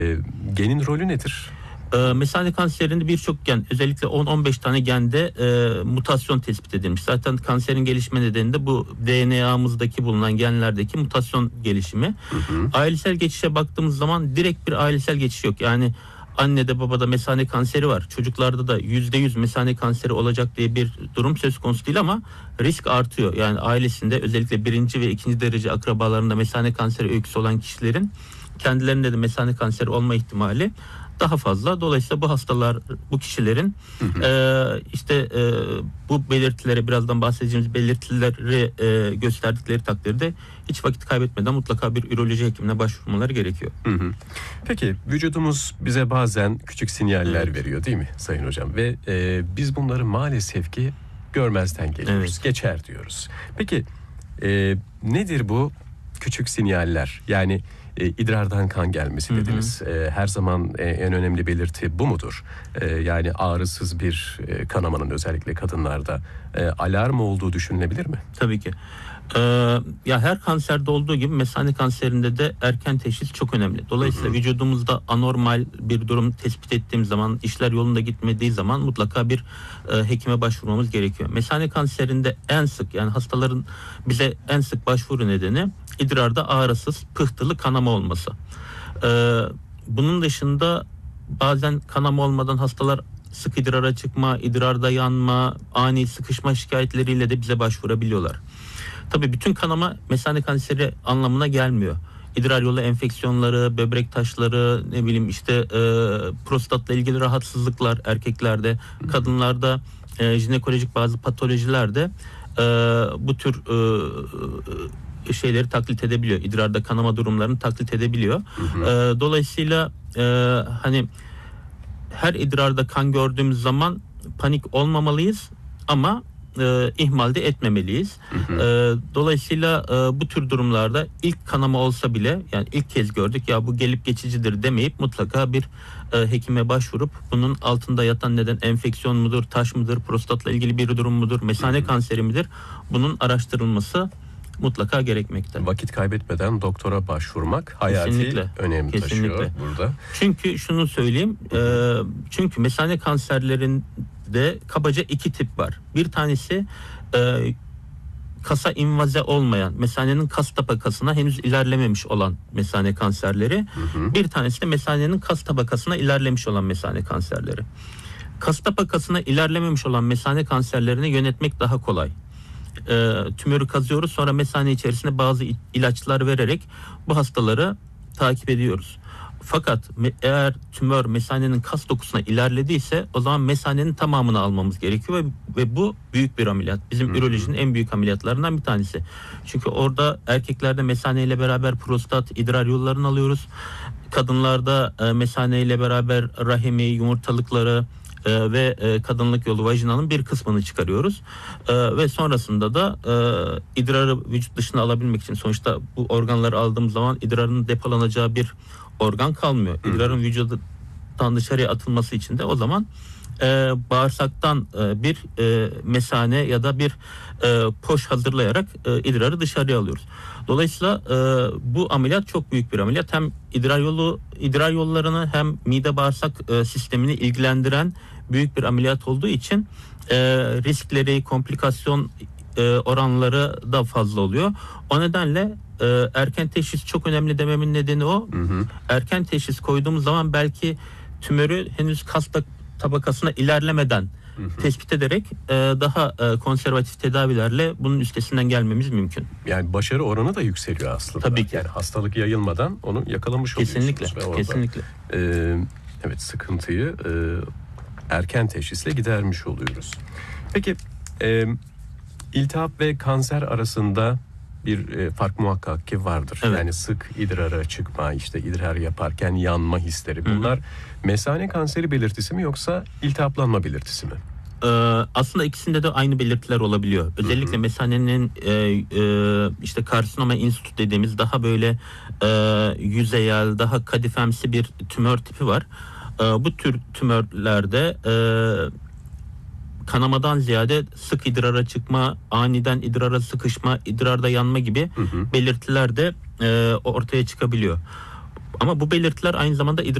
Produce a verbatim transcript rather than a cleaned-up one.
E, genin rolü nedir? E, mesane kanserinde birçok gen, özellikle on on beş tane gende e, mutasyon tespit edilmiş. Zaten kanserin gelişme nedeni de bu D N A'mızdaki bulunan genlerdeki mutasyon gelişimi. Hı hı. Ailesel geçişe baktığımız zaman direkt bir ailesel geçiş yok. Yani annede babada mesane kanseri var. Çocuklarda da yüzde yüz mesane kanseri olacak diye bir durum söz konusu değil ama risk artıyor. Yani ailesinde özellikle birinci ve ikinci derece akrabalarında mesane kanseri öyküsü olan kişilerin kendilerinde de mesane kanseri olma ihtimali daha fazla. Dolayısıyla bu hastalar, bu kişilerin hı hı. E, işte e, bu belirtilere, birazdan bahsedeceğimiz belirtileri e, gösterdikleri takdirde hiç vakit kaybetmeden mutlaka bir üroloji hekimine başvurmaları gerekiyor. Hı hı. Peki vücudumuz bize bazen küçük sinyaller evet. veriyor değil mi Sayın Hocam? Ve e, biz bunları maalesef ki görmezden geliyoruz. Evet. Geçer diyoruz. Peki e, nedir bu küçük sinyaller? Yani E, idrardan kan gelmesi dediniz. Hı hı. E, her zaman e, en önemli belirti bu mudur? E, yani ağrısız bir e, kanamanın özellikle kadınlarda e, alarm olduğu düşünülebilir mi? Tabii ki. Ee, ya her kanserde olduğu gibi mesane kanserinde de erken teşhis çok önemli. Dolayısıyla hı hı. vücudumuzda anormal bir durum tespit ettiğimiz zaman, işler yolunda gitmediği zaman mutlaka bir e, hekime başvurmamız gerekiyor. Mesane kanserinde en sık, yani hastaların bize en sık başvuru nedeni idrarda ağrısız, pıhtılı kanama olması. Ee, bunun dışında bazen kanama olmadan hastalar sık idrara çıkma, idrarda yanma, ani sıkışma şikayetleriyle de bize başvurabiliyorlar. Tabii bütün kanama mesane kanseri anlamına gelmiyor. İdrar yolu enfeksiyonları, böbrek taşları, ne bileyim işte e, prostatla ilgili rahatsızlıklar erkeklerde, kadınlarda e, jinekolojik bazı patolojilerde e, bu tür e, şeyleri taklit edebiliyor. İdrarda kanama durumlarını taklit edebiliyor. Hı hı. E, dolayısıyla e, hani her idrarda kan gördüğümüz zaman panik olmamalıyız ama e, ihmal de etmemeliyiz. Hı hı. E, dolayısıyla e, bu tür durumlarda ilk kanama olsa bile, yani ilk kez gördük ya bu gelip geçicidir demeyip mutlaka bir e, hekime başvurup bunun altında yatan neden enfeksiyon mudur, taş mıdır, prostatla ilgili bir durum mudur, mesane hı hı. kanseri midir, bunun araştırılması mutlaka gerekmekte. Vakit kaybetmeden doktora başvurmak hayati kesinlikle, önem kesinlikle. taşıyor burada. Çünkü şunu söyleyeyim, e, çünkü mesane kanserlerinde kabaca iki tip var. Bir tanesi e, kasa invaze olmayan, mesanenin kas tabakasına henüz ilerlememiş olan mesane kanserleri. Hı hı. Bir tanesi de mesanenin kas tabakasına ilerlemiş olan mesane kanserleri. Kas tabakasına ilerlememiş olan mesane kanserlerini yönetmek daha kolay. E, tümörü kazıyoruz, sonra mesane içerisinde bazı ilaçlar vererek bu hastaları takip ediyoruz. Fakat me, eğer tümör mesanenin kas dokusuna ilerlediyse o zaman mesanenin tamamını almamız gerekiyor ve, ve bu büyük bir ameliyat. Bizim hmm. ürolojinin en büyük ameliyatlarından bir tanesi. Çünkü orada erkeklerde mesane ile beraber prostat, idrar yollarını alıyoruz. Kadınlarda e, mesane ile beraber rahimi, yumurtalıkları Ee, ve e, kadınlık yolu vajinanın bir kısmını çıkarıyoruz. Ee, ve sonrasında da e, idrarı vücut dışına alabilmek için, sonuçta bu organları aldığımız zaman idrarın depolanacağı bir organ kalmıyor. İdrarın vücuttan dışarıya atılması için de o zaman e, bağırsaktan e, bir e, mesane ya da bir e, poş hazırlayarak e, idrarı dışarıya alıyoruz. Dolayısıyla e, bu ameliyat çok büyük bir ameliyat. Hem idrar yolu idrar yollarını hem mide bağırsak e, sistemini ilgilendiren büyük bir ameliyat olduğu için e, riskleri, komplikasyon e, oranları da fazla oluyor. O nedenle e, erken teşhis çok önemli dememin nedeni o. Hı hı. Erken teşhis koyduğumuz zaman belki tümörü henüz kas tabakasına ilerlemeden hı hı. tespit ederek e, daha e, konservatif tedavilerle bunun üstesinden gelmemiz mümkün. Yani başarı oranı da yükseliyor aslında. Tabii ki. Yani hastalık yayılmadan onu yakalamış kesinlikle, oluyorsunuz. Ve orada, kesinlikle. E, evet sıkıntıyı e, erken teşhisle gidermiş oluyoruz. Peki e, iltihap ve kanser arasında bir e, fark muhakkak ki vardır. Evet. Yani sık idrara çıkma, işte idrar yaparken yanma hisleri, bunlar hı hı. mesane kanseri belirtisi mi yoksa iltihaplanma belirtisi mi? Ee, aslında ikisinde de aynı belirtiler olabiliyor. Özellikle hı hı. mesanenin e, e, işte karsinoma insitü dediğimiz daha böyle e, yüzeyel, daha kadifemsi bir tümör tipi var. E, bu tür tümörlerde e, kanamadan ziyade sık idrara çıkma, aniden idrara sıkışma, idrarda yanma gibi hı hı. belirtiler de e, ortaya çıkabiliyor. Ama bu belirtiler aynı zamanda idrar